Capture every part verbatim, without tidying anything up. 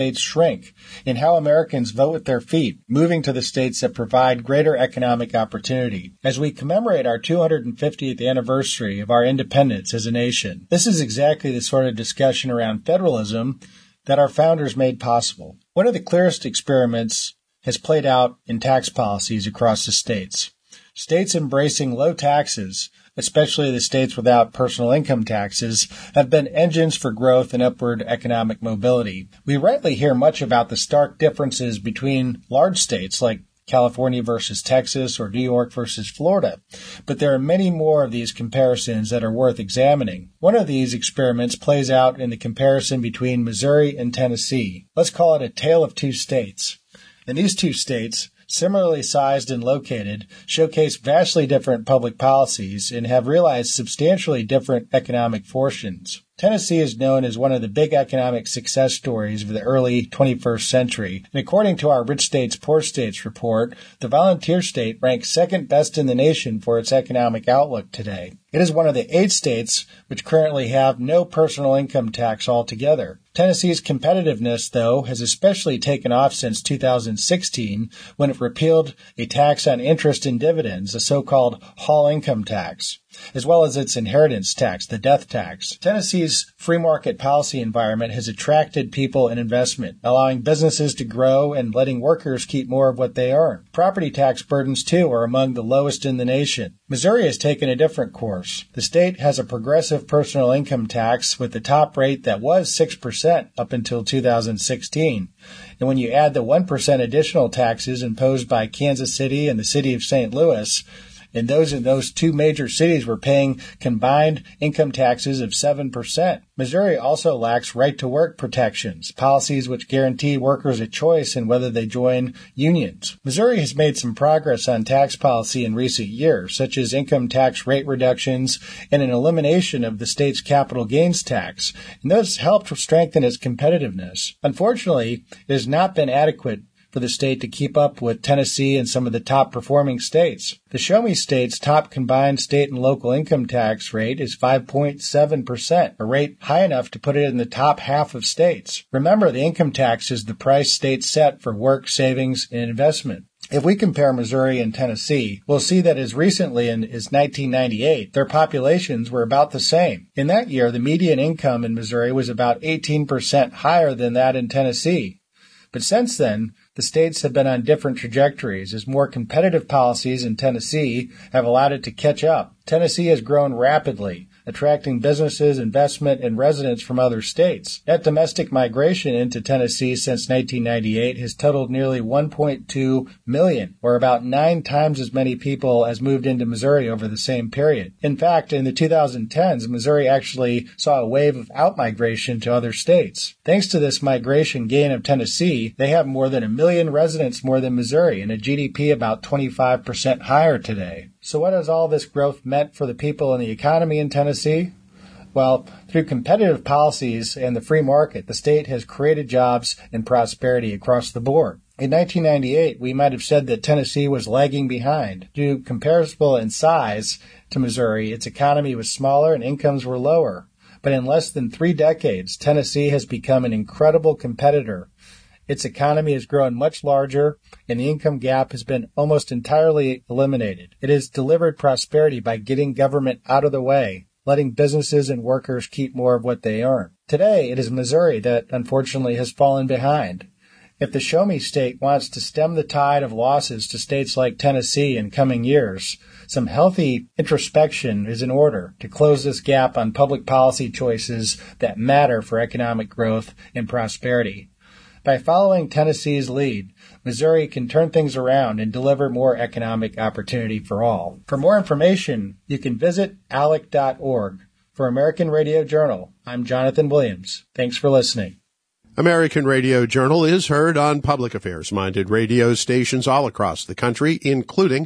states shrink and how Americans vote with their feet, moving to the states that provide greater economic opportunity. As we commemorate our two hundred fiftieth anniversary of our independence as a nation, this is exactly the sort of discussion around federalism that our founders made possible. One of the clearest experiments has played out in tax policies across the states. States embracing low taxes, especially the states without personal income taxes, have been engines for growth and upward economic mobility. We rightly hear much about the stark differences between large states like California versus Texas or New York versus Florida, but there are many more of these comparisons that are worth examining. One of these experiments plays out in the comparison between Missouri and Tennessee. Let's call it a tale of two states. In these two states, similarly sized and located, showcase vastly different public policies and have realized substantially different economic fortunes. Tennessee is known as one of the big economic success stories of the early twenty-first century, and according to our Rich States, Poor States report, the volunteer state ranks second best in the nation for its economic outlook today. It is one of the eight states which currently have no personal income tax altogether. Tennessee's competitiveness, though, has especially taken off since two thousand sixteen, when it repealed a tax on interest and dividends, a so-called Hall income tax, as well as its inheritance tax, the death tax. Tennessee's free market policy environment has attracted people and investment, allowing businesses to grow and letting workers keep more of what they earn. Property tax burdens, too, are among the lowest in the nation. Missouri has taken a different course. The state has a progressive personal income tax with the top rate that was six percent up until two thousand sixteen. And when you add the one percent additional taxes imposed by Kansas City and the city of Saint Louis, and those in those two major cities were paying combined income taxes of seven percent. Missouri also lacks right-to-work protections, policies which guarantee workers a choice in whether they join unions. Missouri has made some progress on tax policy in recent years, such as income tax rate reductions and an elimination of the state's capital gains tax, and those helped strengthen its competitiveness. Unfortunately, it has not been adequate for the state to keep up with Tennessee and some of the top-performing states. The Show Me State's top combined state and local income tax rate is five point seven percent, a rate high enough to put it in the top half of states. Remember, the income tax is the price states set for work, savings, and investment. If we compare Missouri and Tennessee, we'll see that as recently as nineteen ninety-eight, their populations were about the same. In that year, the median income in Missouri was about eighteen percent higher than that in Tennessee. But since then, the states have been on different trajectories as more competitive policies in Tennessee have allowed it to catch up. Tennessee has grown rapidly, attracting businesses, investment, and residents from other states. Net domestic migration into Tennessee since nineteen ninety-eight has totaled nearly one point two million, or about nine times as many people as moved into Missouri over the same period. In fact, in the two thousand tens, Missouri actually saw a wave of outmigration to other states. Thanks to this migration gain of Tennessee, they have more than a million residents more than Missouri and a G D P about twenty-five percent higher today. So what has all this growth meant for the people and the economy in Tennessee? Well, through competitive policies and the free market, the state has created jobs and prosperity across the board. In nineteen ninety-eight, we might have said that Tennessee was lagging behind. Due comparable in size to Missouri, its economy was smaller and incomes were lower. But in less than three decades, Tennessee has become an incredible competitor. Its economy has grown much larger, and the income gap has been almost entirely eliminated. It has delivered prosperity by getting government out of the way, letting businesses and workers keep more of what they earn. Today, it is Missouri that, unfortunately, has fallen behind. If the Show Me State wants to stem the tide of losses to states like Tennessee in coming years, some healthy introspection is in order to close this gap on public policy choices that matter for economic growth and prosperity. By following Tennessee's lead, Missouri can turn things around and deliver more economic opportunity for all. For more information, you can visit A L E C dot org. For American Radio Journal, I'm Jonathan Williams. Thanks for listening. American Radio Journal is heard on public affairs-minded radio stations all across the country, including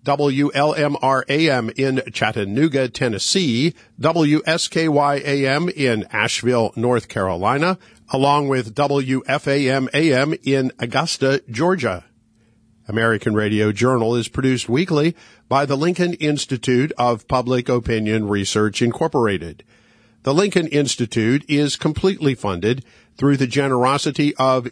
W L M R A M in Chattanooga, Tennessee, W S K Y A M in Asheville, North Carolina, along with W F A M A M in Augusta, Georgia. American Radio Journal is produced weekly by the Lincoln Institute of Public Opinion Research, Incorporated. The Lincoln Institute is completely funded through the generosity of